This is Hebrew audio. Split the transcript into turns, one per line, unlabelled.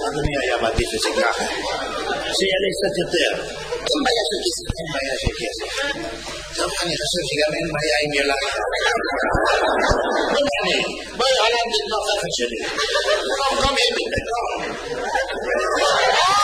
אדוני היה מעדיף את זה ככה. שיעלה קצת יותר.
אין בעיה של כסף.
אין בעיה של כסף. טוב, אני חושב שגם אין בעיה עם ילד. בואי עליו לתמוך אחת שלי. קום עם ממנו.